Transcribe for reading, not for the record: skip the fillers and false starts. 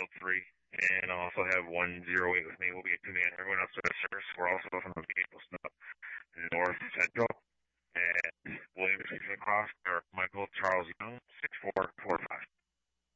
Field 3. And I'll also have 108 with me. We'll be a two-man. Everyone else is service. We're also from the vehicle stuff. North Central. And Williams Cross or Michael Charles Young, 6445.